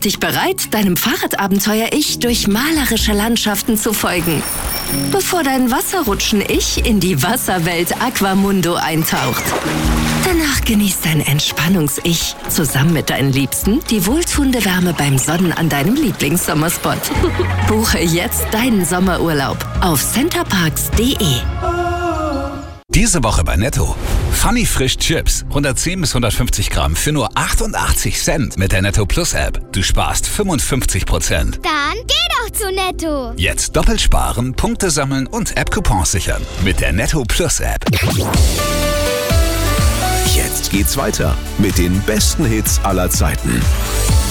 dich bereit, deinem Fahrradabenteuer-Ich durch malerische Landschaften zu folgen, bevor dein Wasserrutschen-Ich in die Wasserwelt Aquamundo eintaucht. Danach genießt dein Entspannungs-Ich zusammen mit deinen Liebsten die wohltuende Wärme beim Sonnen an deinem Lieblingssommerspot. Buche jetzt deinen Sommerurlaub auf centerparks.de. Diese Woche bei Netto. Funny Frisch Chips. 110 bis 150 Gramm für nur 88 Cent mit der Netto Plus App. Du sparst 55%. Dann geh doch zu Netto. Jetzt doppelt sparen, Punkte sammeln und App-Coupons sichern. Mit der Netto Plus App. Jetzt geht's weiter mit den besten Hits aller Zeiten.